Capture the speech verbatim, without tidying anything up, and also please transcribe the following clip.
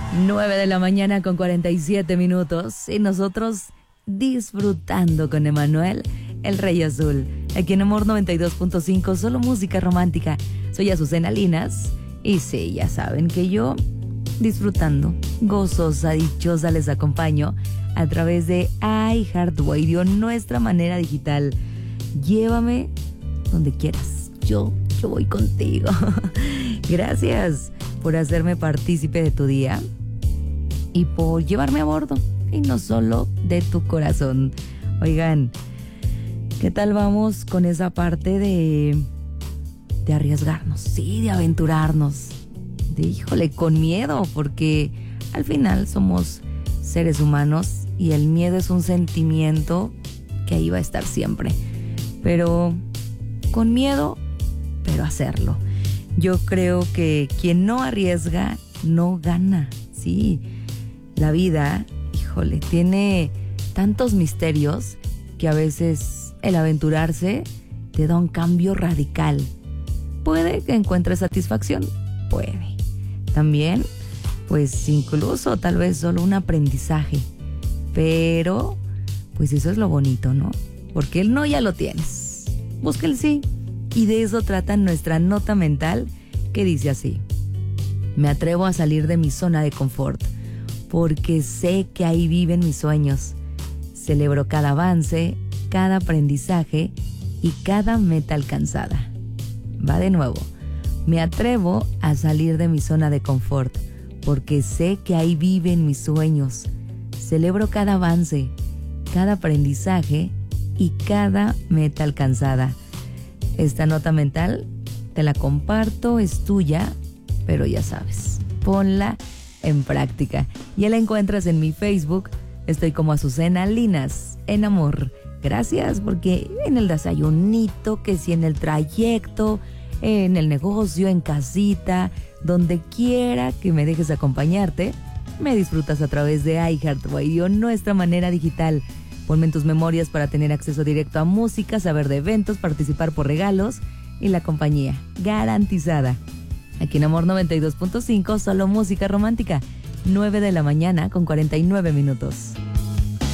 nueve de la mañana con cuarenta y siete minutos y nosotros disfrutando con Emanuel, el Rey Azul. Aquí en Amor noventa y dos punto cinco, solo música romántica. Soy Azucena Linas y sí, ya saben que yo disfrutando, gozosa, dichosa les acompaño a través de iHeartRadio, nuestra manera digital. Llévame donde quieras, yo, yo voy contigo. Gracias por hacerme partícipe de tu día y por llevarme a bordo, y no solo de tu corazón. Oigan, ¿qué tal vamos con esa parte de, de arriesgarnos? Sí, de aventurarnos. De, híjole, con miedo, porque al final somos seres humanos y el miedo es un sentimiento que ahí va a estar siempre. Pero con miedo, pero hacerlo. Yo creo que quien no arriesga no gana. Sí, la vida, híjole, tiene tantos misterios que a veces el aventurarse te da un cambio radical. Puede que encuentres satisfacción, puede. También, pues incluso tal vez solo un aprendizaje. Pero, pues eso es lo bonito, ¿no? Porque el no ya lo tienes. Busca el sí. Y de eso trata nuestra nota mental, que dice así: me atrevo a salir de mi zona de confort, porque sé que ahí viven mis sueños. Celebro cada avance, cada aprendizaje y cada meta alcanzada. Va de nuevo. Me atrevo a salir de mi zona de confort, porque sé que ahí viven mis sueños. Celebro cada avance, cada aprendizaje y cada meta alcanzada. Esta nota mental te la comparto, es tuya, pero ya sabes, ponla en práctica. Ya la encuentras en mi Facebook, estoy como Azucena Linas, en amor. Gracias, porque en el desayunito, que si en el trayecto, en el negocio, en casita, donde quiera que me dejes acompañarte, me disfrutas a través de iHeartRadio, nuestra manera digital. Ponme en tus memorias para tener acceso directo a música, saber de eventos, participar por regalos y la compañía garantizada. Aquí en Amor noventa y dos punto cinco, solo música romántica. nueve de la mañana con cuarenta y nueve minutos.